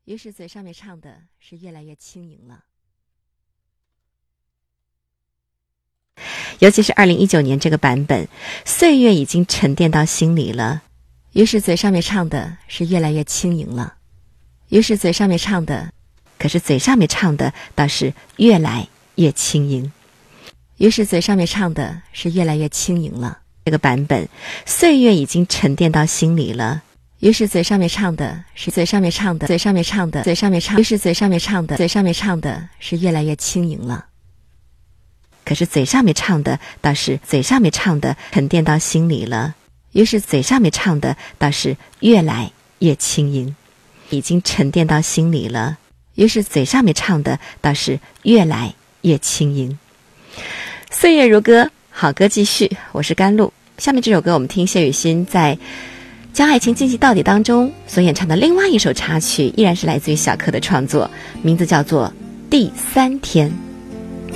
于是嘴上面唱的是越来越轻盈了。尤其是2019年这个版本，岁月已经沉淀到心里了，于是嘴上面唱的是越来越轻盈了。于是嘴上面唱的，可是嘴上面唱的倒是越来越轻盈。于是嘴上面唱的是越来越轻盈了。这个版本，岁月已经沉淀到心里了。于是嘴上面唱的是嘴上面唱的，嘴上面唱的，嘴上面唱，于是嘴上面唱的，嘴上面唱的是越来越轻盈了。可是嘴上面唱的倒是嘴上面唱的沉淀到心里了，于是嘴上面唱的倒是越来越轻盈，已经沉淀到心里了，于是嘴上面唱的倒是越来越轻盈。岁月如歌，好歌继续，我是甘露。下面这首歌我们听谢雨欣在《将爱情进行到底》当中所演唱的另外一首插曲，依然是来自于小柯的创作，名字叫做《第三天》。